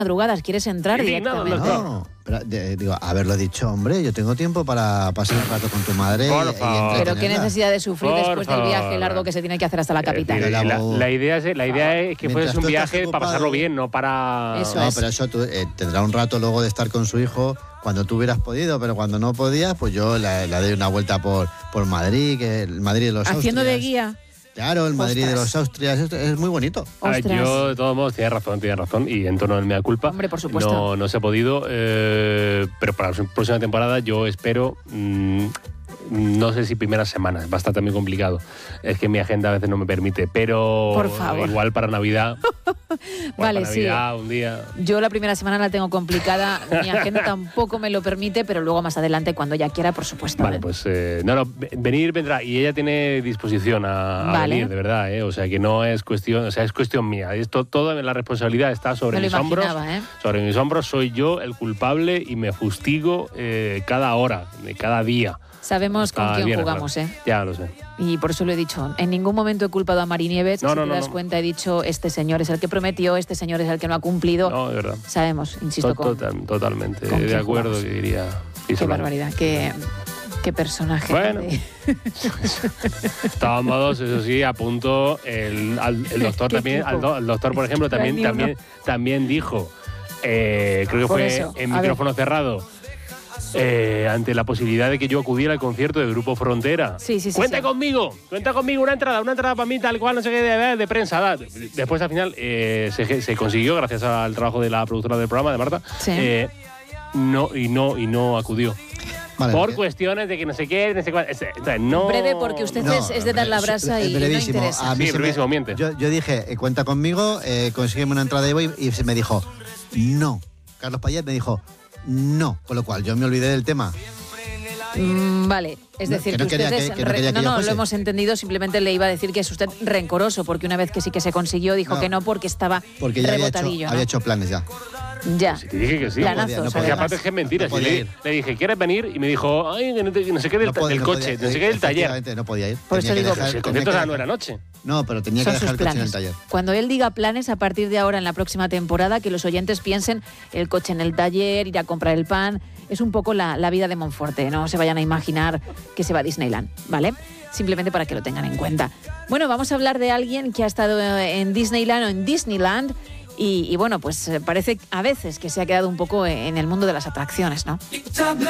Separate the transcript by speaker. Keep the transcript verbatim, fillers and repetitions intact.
Speaker 1: madrugadas, quieres entrar
Speaker 2: Sí,
Speaker 1: directamente.
Speaker 2: no, no,
Speaker 3: No, pero, de- digo, haberlo dicho, hombre, yo tengo tiempo para pasar un rato con tu madre
Speaker 2: Por
Speaker 3: y, y
Speaker 2: favor.
Speaker 1: Pero qué
Speaker 3: entretenerla.
Speaker 1: necesidad de sufrir
Speaker 2: Por
Speaker 1: después del viaje
Speaker 2: favor.
Speaker 1: largo que se tiene que hacer hasta la capital.
Speaker 2: Es decir,
Speaker 3: Pero
Speaker 2: la,
Speaker 3: la-
Speaker 2: la idea es, la idea es que
Speaker 3: Mientras
Speaker 2: fuese un
Speaker 3: tú estás
Speaker 2: viaje para
Speaker 3: ocupado-
Speaker 2: pasarlo bien, no para...
Speaker 1: Eso
Speaker 3: No,
Speaker 1: es.
Speaker 3: pero eso tú, eh, tendrá un rato luego de estar con su hijo cuando tú hubieras podido, pero cuando no podías, pues yo le, le doy una vuelta por, por Madrid, que el Madrid de los
Speaker 1: Haciendo de
Speaker 3: Austrias.
Speaker 1: guía.
Speaker 3: Claro, el Madrid
Speaker 1: Ostras.
Speaker 3: de los Austrias, es, es muy bonito.
Speaker 2: A ver,
Speaker 1: Ostras.
Speaker 2: yo, de todos modos, tienes razón, tienes razón. Y en torno al mea culpa.
Speaker 1: Hombre, por supuesto.
Speaker 2: No, no se ha podido. eh, pero para la próxima temporada yo espero. mmm, no sé si primeras semanas, va a estar también complicado. Es que mi agenda a veces no me permite. Pero
Speaker 1: Por favor.
Speaker 2: igual para Navidad. igual
Speaker 1: Vale,
Speaker 2: para
Speaker 1: sí.
Speaker 2: Navidad, un día.
Speaker 1: Yo la primera semana la tengo complicada, mi agenda tampoco me lo permite, pero luego más adelante, cuando ya quiera, por supuesto.
Speaker 2: Vale, pues eh, no, no, ve- venir vendrá y ella tiene disposición a, a
Speaker 1: Vale.
Speaker 2: venir, de verdad, ¿eh? O sea que no es cuestión, o sea, es cuestión mía. Esto, toda la responsabilidad está sobre
Speaker 1: Me lo
Speaker 2: mis hombros.
Speaker 1: imaginaba, ¿eh?
Speaker 2: Sobre mis hombros soy yo el culpable y me fustigo eh, cada hora, de cada día.
Speaker 1: Sabemos con
Speaker 2: Cada
Speaker 1: quién
Speaker 2: viernes,
Speaker 1: jugamos,
Speaker 2: claro.
Speaker 1: ¿eh?
Speaker 2: Ya lo sé.
Speaker 1: Y por eso lo he dicho. En ningún momento he culpado a Mari Nieves.
Speaker 2: No,
Speaker 1: si
Speaker 2: no,
Speaker 1: te
Speaker 2: no,
Speaker 1: das
Speaker 2: no.
Speaker 1: cuenta, he dicho, este señor es el que prometió, este señor es el que no ha cumplido.
Speaker 2: No, de verdad.
Speaker 1: Sabemos, insisto,
Speaker 2: To-
Speaker 1: con...
Speaker 2: total- totalmente,
Speaker 1: con
Speaker 2: de
Speaker 1: quién
Speaker 2: acuerdo,
Speaker 1: jugamos.
Speaker 2: que diría.
Speaker 1: Qué
Speaker 2: Isolán.
Speaker 1: barbaridad, qué, qué personaje.
Speaker 2: Bueno.
Speaker 1: de-
Speaker 2: Estábamos, eso sí, a punto. El, al- el doctor
Speaker 1: Qué
Speaker 2: también,
Speaker 1: tipo.
Speaker 2: al, do- el doctor, por
Speaker 1: Es
Speaker 2: ejemplo,
Speaker 1: que no hay
Speaker 2: también,
Speaker 1: ni uno.
Speaker 2: también, también dijo, eh, creo que
Speaker 1: Por
Speaker 2: fue
Speaker 1: eso,
Speaker 2: en
Speaker 1: a ver.
Speaker 2: micrófono cerrado, eh, ante la posibilidad de que yo acudiera al concierto de Grupo Frontera.
Speaker 1: Sí, sí, sí,
Speaker 2: Cuenta
Speaker 1: sí.
Speaker 2: conmigo, cuenta conmigo, una entrada, una entrada para mí, tal cual, no sé qué, de, de prensa. da. Después, al final, eh, se, se consiguió, gracias al trabajo de la productora del programa, de Marta,
Speaker 1: Sí.
Speaker 2: eh, no, y no, y no acudió.
Speaker 3: Vale,
Speaker 2: Por
Speaker 3: eh,
Speaker 2: cuestiones de que no sé qué, no sé cuál. es- entonces, no,
Speaker 1: Breve, porque usted
Speaker 3: no,
Speaker 1: es, es de dar la
Speaker 3: es-
Speaker 1: brasa
Speaker 3: es
Speaker 1: y no
Speaker 3: brevísimo.
Speaker 1: interesa.
Speaker 3: A mí
Speaker 2: Sí,
Speaker 3: se me-
Speaker 2: brevísimo, miente.
Speaker 3: Yo, yo dije, eh, cuenta conmigo, eh, consígueme una entrada y voy, y se me dijo, no. Carlos Payet me dijo, no. Con lo cual yo me olvidé del tema.
Speaker 1: Mm, vale, es
Speaker 3: No,
Speaker 1: decir,
Speaker 3: que
Speaker 1: que,
Speaker 3: no quería
Speaker 1: usted
Speaker 3: que-
Speaker 1: es
Speaker 3: que no
Speaker 1: re-
Speaker 3: quería que
Speaker 1: no,
Speaker 3: yo
Speaker 1: no, lo
Speaker 3: fuese.
Speaker 1: hemos entendido, simplemente le iba a decir que es usted rencoroso, porque una vez que sí que se consiguió, dijo
Speaker 3: No.
Speaker 1: que no porque estaba
Speaker 3: Porque ya había hecho,
Speaker 1: rebotadillo. ¿no?
Speaker 3: había hecho planes ya.
Speaker 1: Ya.
Speaker 2: Sí, te dije que sí.
Speaker 1: Planazos,
Speaker 3: podía, no
Speaker 2: Porque
Speaker 3: podía.
Speaker 2: aparte es que es mentira.
Speaker 3: No
Speaker 2: si
Speaker 3: podía
Speaker 2: le,
Speaker 3: ir.
Speaker 2: le dije, ¿quieres venir? Y me dijo, ay, que no, te- que no sé qué del,
Speaker 3: No pod-
Speaker 2: del
Speaker 3: no
Speaker 2: coche,
Speaker 3: podía,
Speaker 2: no sé qué del taller.
Speaker 3: efectivamente, no podía ir.
Speaker 1: Por
Speaker 3: Tenía
Speaker 1: eso
Speaker 3: que
Speaker 1: digo,
Speaker 3: dejar-
Speaker 2: Si el
Speaker 3: tenía
Speaker 2: concierto
Speaker 3: que
Speaker 2: era a nueve de la
Speaker 3: dejar-
Speaker 2: noche.
Speaker 3: No, pero tenía
Speaker 1: Son
Speaker 3: que
Speaker 1: sus
Speaker 3: dejar el coche en el
Speaker 1: planes.
Speaker 3: taller.
Speaker 1: Cuando él diga planes a partir de ahora en la próxima temporada, que los oyentes piensen el coche en el taller, ir a comprar el pan, es un poco la, la vida de Monforte, no se vayan a imaginar que se va a Disneyland, ¿vale? Simplemente para que lo tengan en cuenta. Bueno, vamos a hablar de alguien que ha estado en Disneyland o en Disneyland y, y bueno, pues eh, parece a veces que se ha quedado un poco en el mundo de las atracciones, ¿no?